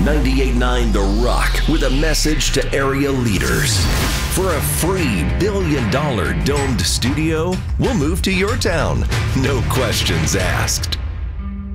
98.9 The Rock with a message to area leaders. For a free billion-dollar domed studio, we'll move to your town. No questions asked.